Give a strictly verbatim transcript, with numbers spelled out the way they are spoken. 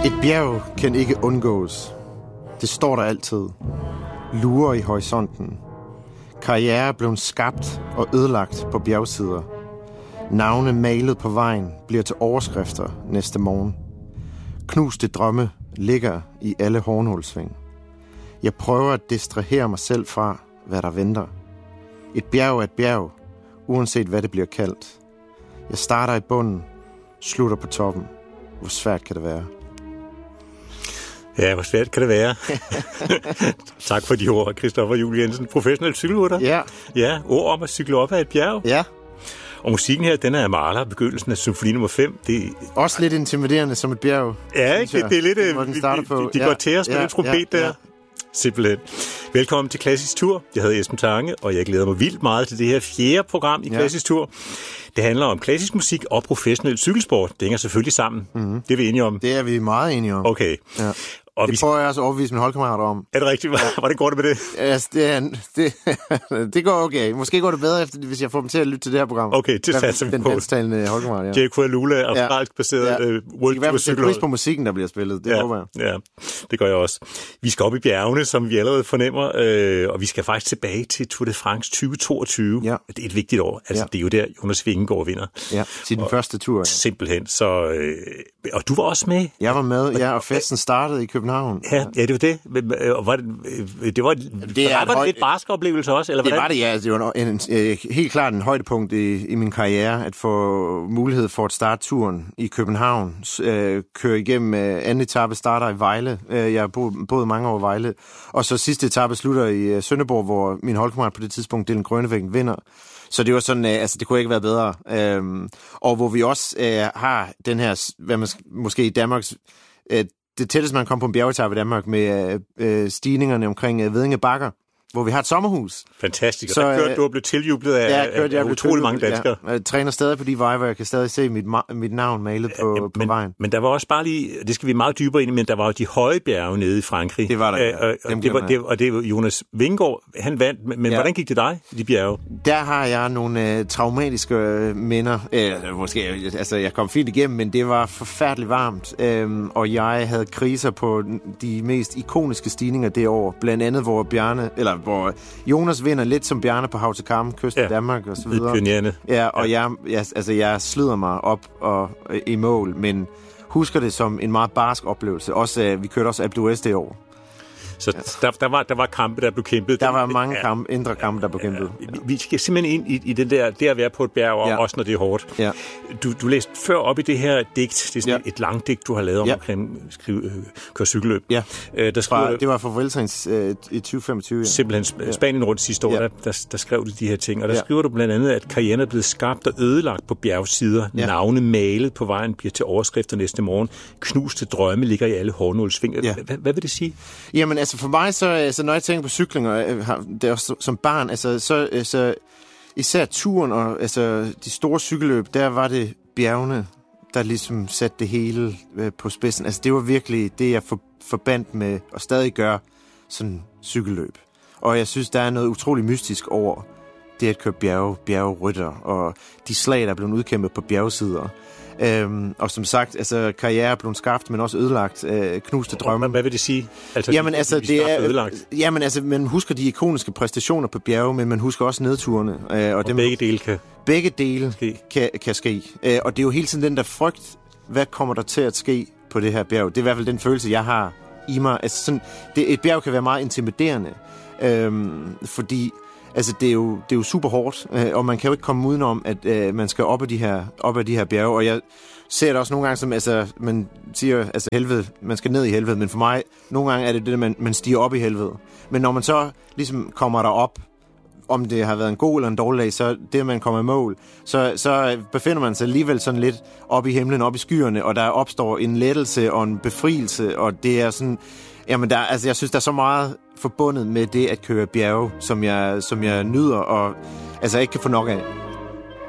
Et bjerg kan ikke undgås. Det står der altid. Lurer i horisonten. Karriere blev skabt og ødelagt på bjergsider. Navne malet på vejen bliver til overskrifter næste morgen. Knuste drømme ligger i alle hornhulsving. Jeg prøver at distrahere mig selv fra, hvad der venter. Et bjerg er et bjerg, uanset hvad det bliver kaldt. Jeg starter i bunden, slutter på toppen. Hvor svært kan det være? Ja, hvor svært kan det være? Tak for de ord, Christoffer Juel Jensen, professionel cykelrytter. Ja. Ja, ord om at cykle op ad et bjerg. Ja. Og musikken her, den er Mahler, begyndelsen af symfoni nummer fem. Det også lidt intimiderende som et bjerg. Ja, ikke? Det, det er lidt... Hvor den starter på. De, de ja, går til os med ja, den trompet ja, ja. der. Simpelthen. Velkommen til Klassisk Tur. Jeg hedder Esben Tange, og jeg glæder mig vildt meget til det her fjerde program i ja. Klassisk Tur. Det handler om klassisk musik og professionel cykelsport. Det hænger selvfølgelig sammen. Mm-hmm. Det er vi enige om. Det er vi meget enige om. Okay. Ja. Og det vi... prøver jeg også at overbevise mine holdkammerater om. Er det rigtigt? Hvordan går det med det? Altså, det, er, det, det går okay. Måske går det bedre, efter, hvis jeg får dem til at lytte til det her program. Okay, det satser vi på. Den dansktalende holdkammerat, ja. J K Lula, australsk baseret ja. uh, World Tour cykelhold. Det er på musikken, der bliver spillet. Det ja. håber jeg. Ja, det gør jeg også. Vi skal op i bjergene, som vi allerede fornemmer, øh, og vi skal faktisk tilbage til Tour de France tyve toogtyve. Ja. Det er et vigtigt år. Altså, ja. Det er jo der, Jonas Vingegaard vinder. Ja, til den og, første tur. Ja. Simpelthen. Så, øh, og du var også med. Jeg var med, ja, og festen startede i København. Ja, ja det var det. Og var det, det var, det var det høj... lidt barsk oplevelse også, eller det hvordan? Var det, ja. Det var en, en, en, helt klart en højdepunkt i, i min karriere, at få mulighed for at starte turen i København, øh, køre igennem øh, anden etape starter i Vejle. Øh, jeg har boet, boet mange år i Vejle. Og så sidste etape slutter i øh, Sønderborg, hvor min holdkammerat på det tidspunkt, Dylan Grønnevæggen, vinder. Så det var sådan, øh, altså det kunne ikke være bedre. Øh, og hvor vi også øh, har den her, hvad man måske i Danmarks... Øh, det tætteste, man kom på en bjergetape i Danmark med øh, stigningerne omkring øh, Vedinge Bakker, hvor vi har et sommerhus. Fantastisk. Og der kørte du og blev tiljublet af, ja, kørte, af, af utrolig mange danskere. Ja. Jeg træner stadig på de veje, hvor jeg kan stadig se mit, mit navn malet på, ja, men, på vejen. Men der var også bare lige, det skal vi meget dybere ind i, men der var jo de høje bjerge nede i Frankrig. Det var der, ja. Og, og, det, var, det, og det var Jonas Vingegaard, han vandt. Men ja. Hvordan gik det dig, de bjerge? Der har jeg nogle øh, traumatiske øh, minder. Øh, måske, altså jeg kom fint igennem, men det var forfærdeligt varmt. Øh, og jeg havde kriser på de mest ikoniske stigninger det år. Blandt andet, hvor Bjarne, eller hvor Jonas vinder lidt som Bjarne på Hav til Kam, kysten af ja. Danmark og så videre. Ja, og ja. Jeg, jeg, altså, jeg slider mig op og, og, i mål, men husker det som en meget barsk oplevelse. Også, vi kørte også Alpe d'Huez det år. Så ja. der, der, var, der var kampe, der blev kæmpet. Der var mange ja. kampe, indre kampe, der blev kæmpet. Ja. Vi skal simpelthen ind i, i den der, det at være på et bjerg, ja. Også når det er hårdt. Ja. Du, du læste før op i det her digt, det er sådan ja. et langt digt, du har lavet om ja. omkring skrive, øh, køre cykelløb. Ja. Øh, der Fra, det var fra Vueltaens øh, i tyve femogtyve. Ja. Simpelthen ja. Spanien rundt sidste år, ja. der, der, der skrev du de her ting. Og der ja. skriver du blandt andet, at karrieren er blevet skabt og ødelagt på bjergsider. Ja. Navne malet på vejen bliver til overskrifter næste morgen. Knuste drømme ligger i alle hornålsfing. Ja. Hvad, hvad vil det sige? Jamen altså for mig så altså, når jeg tænker på cykling, og det er også som barn, altså, så altså, især turen og altså, de store cykelløb, der var det bjergene, der ligesom satte det hele øh, på spidsen. Altså, det var virkelig det, jeg for, forbandt med og stadig gør sådan cykelløb. Og jeg synes, der er noget utrolig mystisk over det at køre bjerge, bjergerytter, og de slag, der er blevet udkæmpet på bjergsider. Øhm, og som sagt, altså karriere er blevet skabt, men også ødelagt, øh, knuste drømme. Hvad vil det sige? Altså, jamen, altså, det er ødelagt. Jamen, altså, man husker de ikoniske præstationer på bjerge, men man husker også nedturene. Øh, og og dem, begge dele kan... Begge dele kan, kan ske. Øh, og det er jo hele tiden den der frygt, hvad kommer der til at ske på det her bjerg? Det er i hvert fald den følelse, jeg har i mig. Altså, sådan, det, et bjerg kan være meget intimiderende, øh, fordi... Altså, det er jo, det er jo super hårdt, øh, og man kan jo ikke komme udenom, at øh, man skal op ad de her, op ad de her bjerge. Og jeg ser det også nogle gange som, altså, man siger, altså helvede, man skal ned i helvede, men for mig, nogle gange er det det, man, man stiger op i helvede. Men når man så ligesom kommer derop, om det har været en god eller en dårlig dag, så det, man kommer i mål, så, så befinder man sig alligevel sådan lidt op i himlen, op i skyerne, og der opstår en lettelse og en befrielse, og det er sådan... Jamen, der, altså, jeg synes, der er så meget forbundet med det at køre bjerge, som jeg, som jeg nyder og altså ikke kan få nok af.